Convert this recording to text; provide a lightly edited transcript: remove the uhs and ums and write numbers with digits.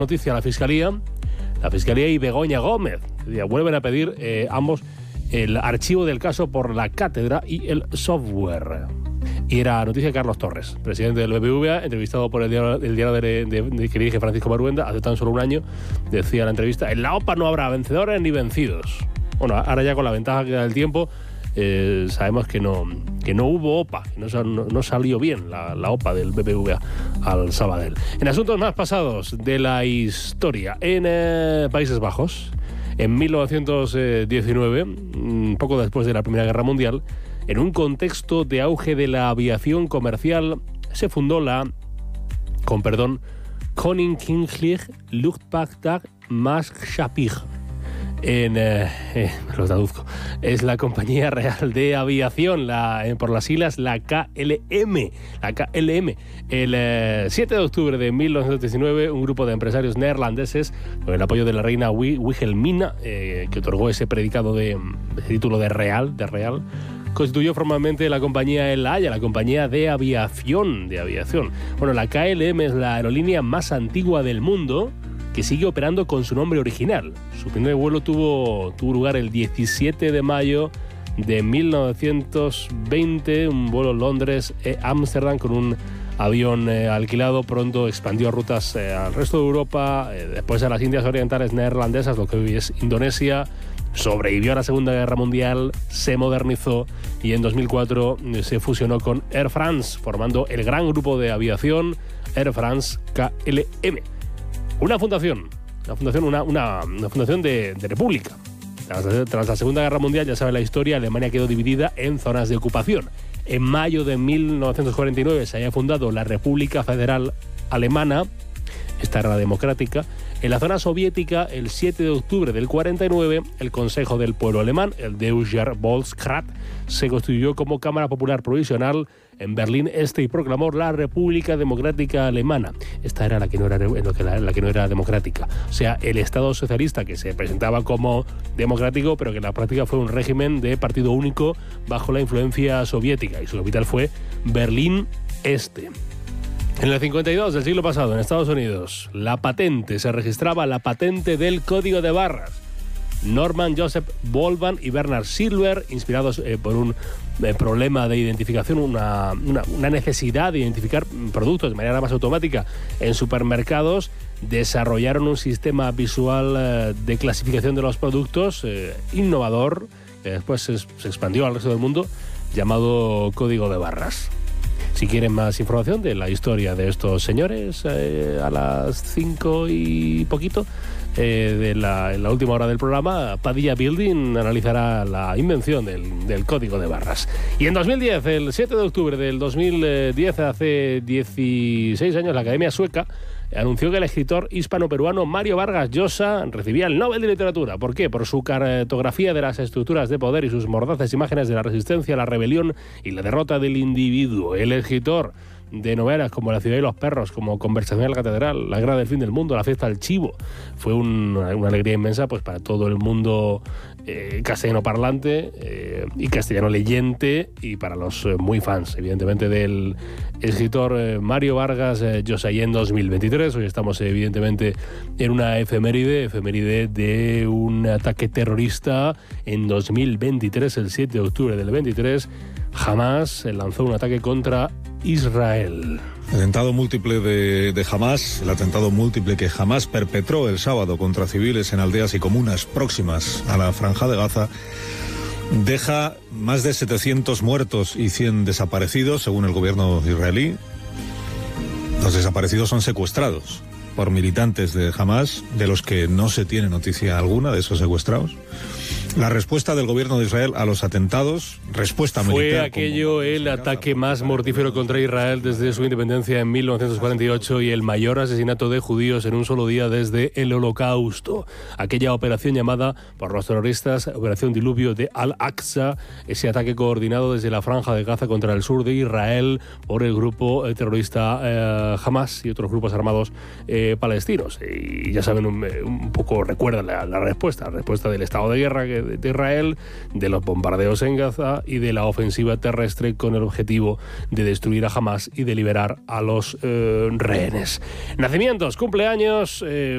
noticia a la Fiscalía y Begoña Gómez. Vuelven a pedir ambos el archivo del caso por la cátedra y el software. Y era noticia de Carlos Torres, presidente del BBVA, entrevistado por el diario que dirige Francisco Maruenda hace tan solo un año. Decía en la entrevista: en la OPA no habrá vencedores ni vencidos. Bueno, ahora ya con la ventaja que da el tiempo, sabemos que no hubo OPA, no salió bien la OPA del BBVA al Sabadell. En asuntos más pasados de la historia, en Países Bajos, en 1919, poco después de la Primera Guerra Mundial, en un contexto de auge de la aviación comercial, se fundó la, Koninklijke Luchtvaartmaatschappij. Lo traduzco. Es la compañía real de aviación, por las siglas la KLM. El 7 de octubre de 1919, un grupo de empresarios neerlandeses, con el apoyo de la reina Wilhelmina, que otorgó ese predicado de título de real, constituyó formalmente la compañía El Haya, la compañía de aviación. Bueno, la KLM es la aerolínea más antigua del mundo, que sigue operando con su nombre original. Su primer vuelo tuvo lugar el 17 de mayo de 1920, un vuelo Londres-Ámsterdam con un avión alquilado. Pronto expandió rutas al resto de Europa, después a las Indias Orientales neerlandesas, lo que hoy es Indonesia. Sobrevivió a la Segunda Guerra Mundial, se modernizó y en 2004 se fusionó con Air France, formando el gran grupo de aviación Air France KLM. Una fundación de república. Tras la Segunda Guerra Mundial, ya sabe la historia, Alemania quedó dividida en zonas de ocupación. En mayo de 1949 se había fundado la República Federal Alemana, esta era la democrática. En la zona soviética, el 7 de octubre del 49, el Consejo del Pueblo Alemán, el Deutscher Volksrat, se constituyó como Cámara Popular Provisional en Berlín Este y proclamó la República Democrática Alemana. Esta era la que no era democrática. O sea, el Estado socialista, que se presentaba como democrático, pero que en la práctica fue un régimen de partido único bajo la influencia soviética, y su capital fue Berlín Este. En el 52 del siglo pasado, en Estados Unidos, se registraba la patente del código de barras. Norman Joseph Boltman y Bernard Silver, inspirados por un problema de identificación, una necesidad de identificar productos de manera más automática en supermercados, desarrollaron un sistema visual de clasificación de los productos innovador, que después se expandió al resto del mundo, llamado código de barras. Si quieren más información de la historia de estos señores, a las 5 y poquito en la última hora del programa, Padilla Building analizará la invención del código de barras. Y en 2010, el 7 de octubre del 2010, hace 16 años, la Academia Sueca anunció que el escritor hispano-peruano Mario Vargas Llosa recibía el Nobel de Literatura. ¿Por qué? Por su cartografía de las estructuras de poder y sus mordaces imágenes de la resistencia, la rebelión y la derrota del individuo. El escritor de novelas como La ciudad y los perros, como Conversación en la catedral, La guerra del fin del mundo, La fiesta del chivo, fue una alegría inmensa pues para todo el mundo castellano parlante y castellano leyente, y para los muy fans, evidentemente, del escritor Mario Vargas Llosa. Y en 2023, hoy estamos evidentemente en una efeméride de un ataque terrorista. En 2023, el 7 de octubre del 23, Hamás lanzó un ataque contra Israel. El atentado múltiple de Hamás, el atentado múltiple que Hamás perpetró el sábado contra civiles en aldeas y comunas próximas a la Franja de Gaza, deja más de 700 muertos y 100 desaparecidos, según el gobierno israelí. Los desaparecidos son secuestrados por militantes de Hamás, de los que no se tiene noticia alguna de esos secuestrados. La respuesta del gobierno de Israel a los atentados, respuesta militar. Fue aquello el ataque más mortífero contra Israel desde su independencia en 1948 y el mayor asesinato de judíos en un solo día desde el Holocausto. Aquella operación llamada por los terroristas Operación Diluvio de Al-Aqsa, ese ataque coordinado desde la Franja de Gaza contra el sur de Israel por el grupo terrorista Hamás y otros grupos armados palestinos. Y ya saben, un poco recuerdan la respuesta del estado de guerra de Israel, de los bombardeos en Gaza y de la ofensiva terrestre con el objetivo de destruir a Hamás y de liberar a los rehenes. Nacimientos, cumpleaños...